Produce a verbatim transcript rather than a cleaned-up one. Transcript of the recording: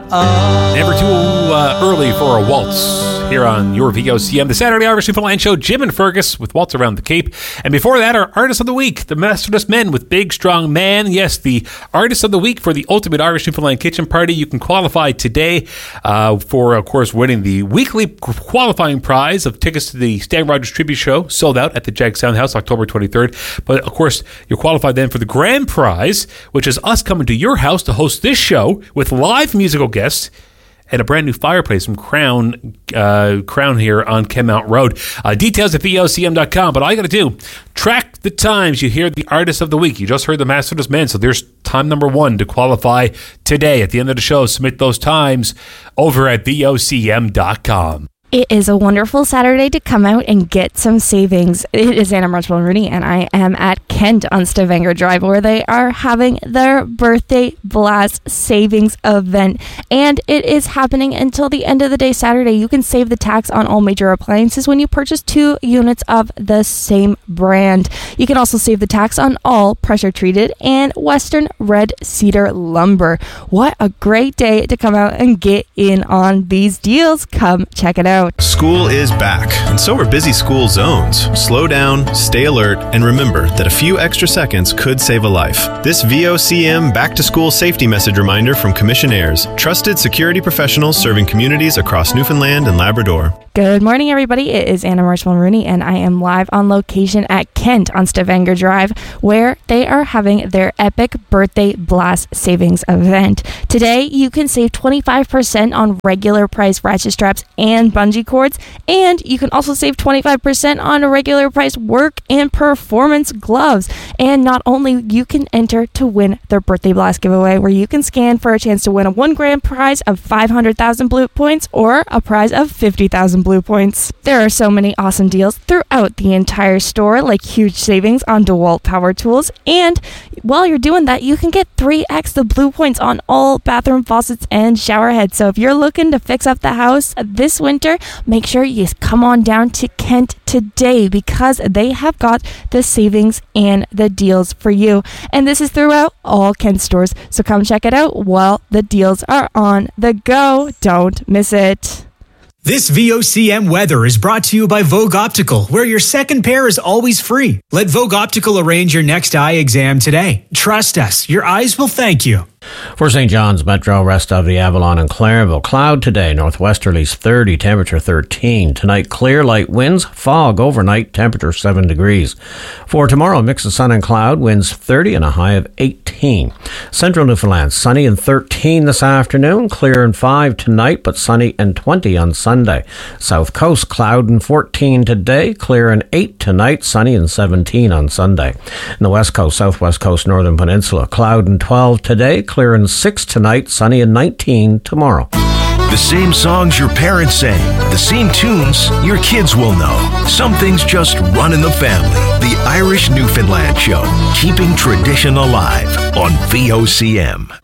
Never too uh, early for a waltz here on your V O C M, the Saturday Irish Newfoundland Show. Jim and Fergus with Waltz Around the Cape. And before that, our Artist of the Week, the Masterless Men with Big Strong Man. Yes, the Artist of the Week for the Ultimate Irish Newfoundland Kitchen Party. You can qualify today uh, for, of course, winning the weekly qualifying prize of tickets to the Stan Rogers Tribute Show, sold out at the Jag Sound House, October twenty-third. But, of course, you're qualified then for the grand prize, which is us coming to your house to host this show with live musical guests and a brand new fireplace from Crown uh, Crown here on Kenmount Road. Uh, details at V O C M dot com. But all you got to do, track the times you hear the Artist of the Week. You just heard the Masterless Men, so there's time number one to qualify today. At the end of the show, submit those times over at V O C M dot com. It is a wonderful Saturday to come out and get some savings. It is Anna Marchwell Rooney, and I am at Kent on Stavanger Drive, where they are having their birthday blast savings event. And it is happening until the end of the day Saturday. You can save the tax on all major appliances when you purchase two units of the same brand. You can also save the tax on all pressure-treated and Western red cedar lumber. What a great day to come out and get in on these deals. Come check it out. School is back, and so are busy school zones. Slow down, stay alert, and remember that a few extra seconds could save a life. This V O C M Back to School safety message reminder from Commissionaires, trusted security professionals serving communities across Newfoundland and Labrador. Good morning, everybody. It is Anna Marchwell Rooney, and I am live on location at Kent on Stavanger Drive, where they are having their epic birthday blast savings event. Today, you can save twenty-five percent on regular price ratchet straps and bungee cords, and you can also save twenty-five percent on regular price work and performance gloves. And not only you can enter to win their birthday blast giveaway, where you can scan for a chance to win a one grand prize of five hundred thousand blue points or a prize of fifty thousand blue points. There are so many awesome deals throughout the entire store, like huge savings on DeWalt power tools, and while you're doing that, you can get three x the blue points on all bathroom faucets and shower heads. So if you're looking to fix up the house this winter, make sure you come on down to Kent today, because they have got the savings and the deals for you. And this is throughout all Kent stores, so come check it out while the deals are on the go. Don't miss it. This V O C M weather is brought to you by Vogue Optical, where your second pair is always free. Let Vogue Optical arrange your next eye exam today. Trust us, your eyes will thank you. For Saint John's Metro, rest of the Avalon and Clarenville. Cloud today, northwesterlies thirty, temperature thirteen. Tonight, clear, light winds, fog overnight, temperature seven degrees. For tomorrow, mix of sun and cloud, winds thirty and a high of eighteen. Central Newfoundland, sunny and thirteen this afternoon, clear and five tonight, but sunny and twenty on Sunday. South Coast, cloud and fourteen today, clear and eight tonight, sunny and seventeen on Sunday. In the West Coast, Southwest Coast, Northern Peninsula, cloud and twelve today, clear and six tonight, sunny and nineteen tomorrow. The same songs your parents sang, the same tunes your kids will know. Some things just run in the family. The Irish Newfoundland Show, keeping tradition alive on V O C M.